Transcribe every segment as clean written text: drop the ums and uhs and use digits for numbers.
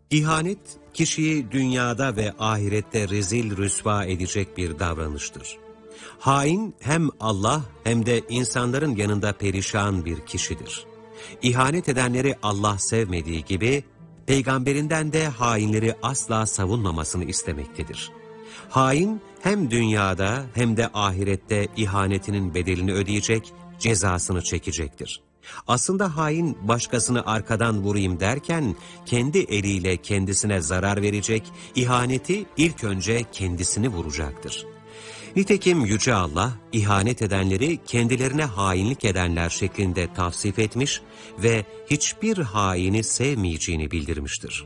İhanet, kişiyi dünyada ve ahirette rezil rüsva edecek bir davranıştır. Hain hem Allah hem de insanların yanında perişan bir kişidir. İhanet edenleri Allah sevmediği gibi, peygamberinden de hainleri asla savunmamasını istemektedir. Hain hem dünyada hem de ahirette ihanetinin bedelini ödeyecek, cezasını çekecektir. Aslında hain başkasını arkadan vurayım derken kendi eliyle kendisine zarar verecek, ihaneti ilk önce kendisini vuracaktır. Nitekim Yüce Allah, ihanet edenleri kendilerine hainlik edenler şeklinde tavsif etmiş ve hiçbir haini sevmeyeceğini bildirmiştir.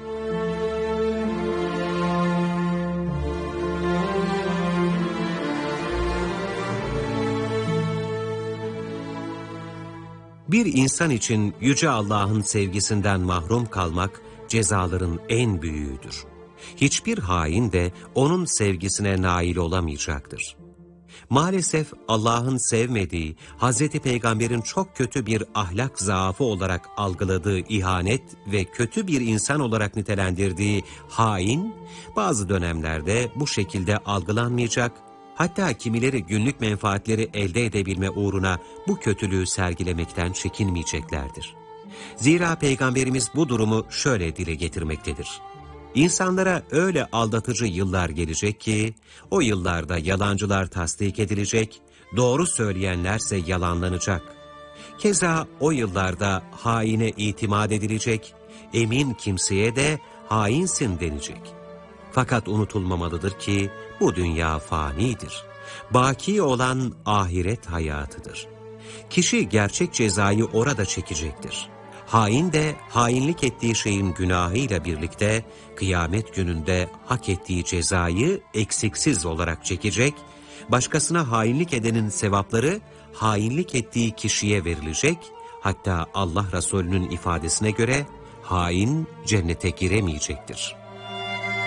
Bir insan için Yüce Allah'ın sevgisinden mahrum kalmak cezaların en büyüğüdür. Hiçbir hain de onun sevgisine nail olamayacaktır. Maalesef Allah'ın sevmediği, Hz. Peygamber'in çok kötü bir ahlak zaafı olarak algıladığı ihanet ve kötü bir insan olarak nitelendirdiği hain, bazı dönemlerde bu şekilde algılanmayacak, hatta kimileri günlük menfaatleri elde edebilme uğruna bu kötülüğü sergilemekten çekinmeyeceklerdir. Zira Peygamberimiz bu durumu şöyle dile getirmektedir. İnsanlara öyle aldatıcı yıllar gelecek ki, o yıllarda yalancılar tasdik edilecek, doğru söyleyenlerse yalanlanacak. Keza o yıllarda haine itimat edilecek, emin kimseye de hainsin denecek. Fakat unutulmamalıdır ki bu dünya fanidir. Baki olan ahiret hayatıdır. Kişi gerçek cezayı orada çekecektir. Hain de hainlik ettiği şeyin günahıyla birlikte kıyamet gününde hak ettiği cezayı eksiksiz olarak çekecek, başkasına hainlik edenin sevapları hainlik ettiği kişiye verilecek, hatta Allah Resulü'nün ifadesine göre hain cennete giremeyecektir.